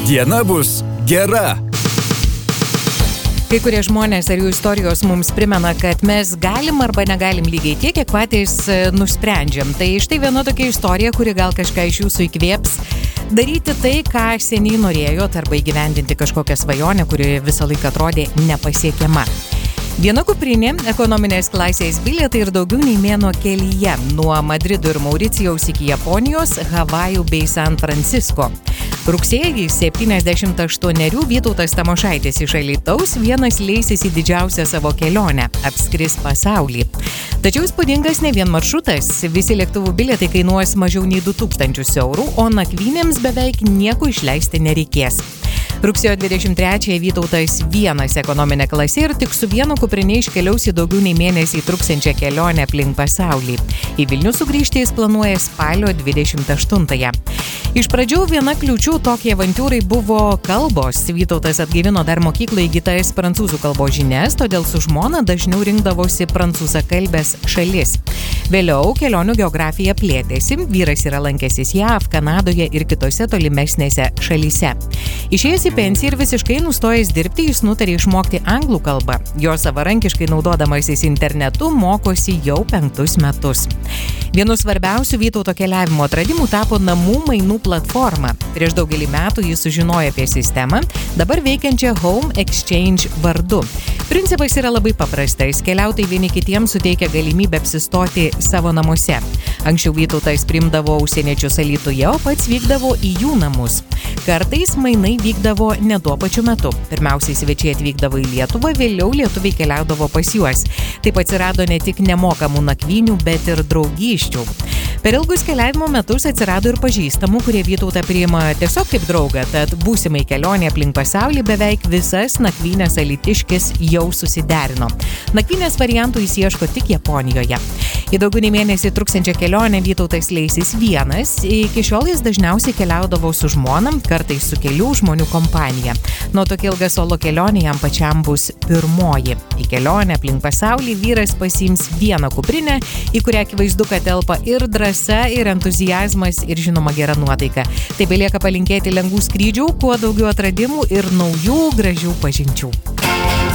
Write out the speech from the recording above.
diena bus gera. Kai kurie žmonės ar jų istorijos mums primena, kad mes galim arba negalim lygiai tiek, kiek patys nusprendžiam. Tai štai viena tokia istorija, kuri gal kažką iš jūsų įkvėps daryti tai, ką seniai norėjot, arba įgyvendinti kažkokią svajonę, kuri visą laiką atrodė nepasiekiama. Viena kuprinė, ekonominės klasės bilietai ir daugiau nei mėnuo kelyje nuo Madrido ir Mauricijaus iki Japonijos, Havajų bei San Francisco. Rugsėjį 78 Vytautas Tamošaitis iš Alytaus vienas leisis į didžiausią savo kelionę – apskris pasaulį. Tačiau įspūdingas ne vien maršrutas, visi lėktuvų bilietai kainuos mažiau nei 2000 eurų, o nakvynėms beveik nieko išleisti nereikės. Rugsėjo 23 Vytautas vienas ekonominė klasė ir tik su vienu kuprine iškeliaus į daugiau nei mėnesį truksiančią kelionę aplink pasaulį. Į Vilnių sugrįžti jis planuoja spalio 28-ąją. Iš pradžių viena kliūčių tokiai avantūrai buvo kalbos. Vytautas atgaivino dar mokykloje įgytas prancūzų kalbos žinias, todėl su žmona dažniau rinkdavosi prancūzakalbės šalis. Vėliau kelionių geografija plėtėsi, vyras yra lankęsis JAV, Kanadoje ir kitose tolimesnėse šalyse. Išėjęs į pensiją ir visiškai nustojęs dirbti, jis nutarė išmokti anglų kalbą. Jo savarankiškai naudodamasis internetu mokosi jau 5 metus. Vienu svarbiausių Vytauto keliavimo atradimų tapo namų mainų platforma. Prieš daugelį metų jis sužinojo apie sistemą, dabar veikiančią Home Exchange vardu. Principas yra labai paprastas. Keliautojai vieni kitiems suteikia galimybę apsistoti savo namuose. Anksčiau Vytautas priimdavo užsieniečius Alytuje, o pats vykdavo į jų namus. Kartais mainai vykdavo ne tuo pačiu metu. Pirmiausiai svečiai atvykdavo į Lietuvą, vėliau lietuviai keliaudavo pas juos. Taip atsirado ne tik nemokamų nakvynių, bet ir draugysčių. Per ilgus keliavimo metus atsirado ir pažįstamų, kurie Vytautą priima tiesiog kaip draugą, tad būsimai kelionė aplink pasaulį beveik visas nakvynės alytiškis jau susiderino. Nakvynės variantų jis ieško tik Japonijoje. Į daugiau nei mėnesį truksiančią kelionę Vytautas leisis vienas, iki šiol jis dažniausiai keliaudavo su žmona, kartais su kelių žmonių kompanija. Nuo tokia ilga solo kelionė jam pačiam bus pirmoji. Į kelionę aplink pasaulį vyras pasiims vieną kuprinę, į kurią akivaizdu, kad telpa ir drąsa, ir entuziazmas, ir žinoma gera nuotaika. Tai belieka palinkėti lengvų skrydžių, kuo daugiau atradimų ir naujų gražių pažinčių.